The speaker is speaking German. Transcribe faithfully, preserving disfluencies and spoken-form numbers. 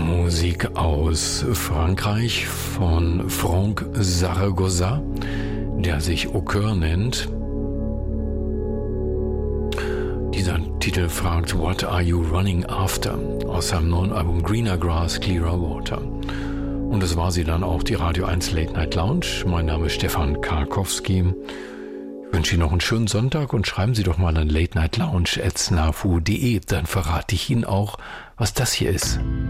Musik aus Frankreich von Franck Zaragoza, der sich Au Cœur nennt. Dieser Titel fragt What Are You Running After? Aus seinem neuen Album Greener Grass, Clearer Water. Und das war sie dann auch, die Radio eins Late Night Lounge. Mein Name ist Stefan Karkowski. Ich wünsche Ihnen noch einen schönen Sonntag und schreiben Sie doch mal an late night lounge at snafu punkt de. Dann verrate ich Ihnen auch, was das hier ist.